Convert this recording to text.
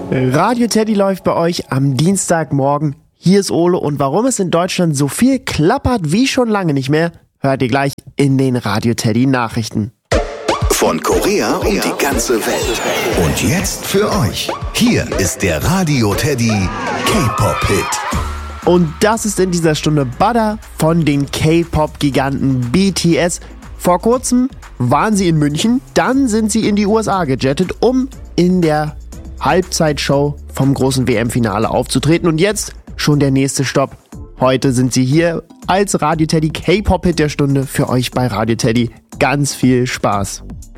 Radio Teddy läuft bei euch am Dienstagmorgen. Hier ist Ole und warum es in Deutschland so viel klappert wie schon lange nicht mehr, hört ihr gleich in den Radio Teddy Nachrichten. Von Korea um die ganze Welt. Und jetzt für euch. Hier ist der Radio Teddy K-Pop-Hit. Und das ist in dieser Stunde Butter von den K-Pop-Giganten BTS. Vor kurzem waren sie in München, dann sind sie in die USA gejettet, um in der Halbzeitshow vom großen WM-Finale aufzutreten. Und jetzt schon der nächste Stopp. Heute sind sie hier als Radio Teddy K-Pop-Hit der Stunde für euch bei Radio Teddy. Ganz viel Spaß.